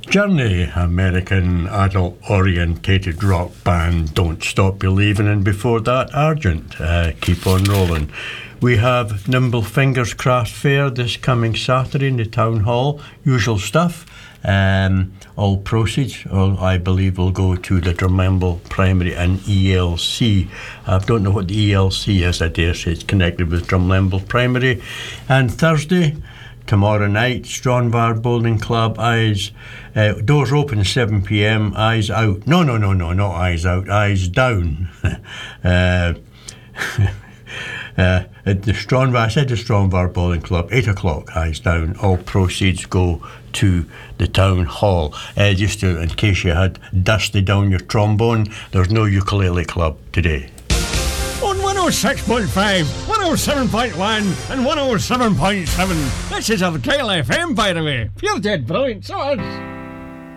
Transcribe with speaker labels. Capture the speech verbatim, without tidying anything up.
Speaker 1: Journey, American adult-orientated rock band, Don't Stop Believing, and before that, Argent, uh, Keep On Rolling. We have Nimble Fingers Craft Fair this coming Saturday in the Town Hall. Usual stuff. Um, all proceeds, all, I believe, will go to the Drumlemble Primary and E L C. I don't know what the E L C is. I dare say it's connected with Drumlemble Primary. And Thursday, tomorrow night, Stranvar Bowling Club, eyes, uh, doors open seven p.m, eyes out. No, no, no, no, not eyes out, eyes down. uh, uh, at the Stranvar, I said the Stranvar Bowling Club, eight o'clock, eyes down. All proceeds go to the Town Hall. Uh, just to, in case you had dusted down your trombone, there's no ukulele club today.
Speaker 2: On one oh six point five, one oh seven point one and one oh seven point seven. This is Argyll F M, by the way. Pure dead brilliant, so it's...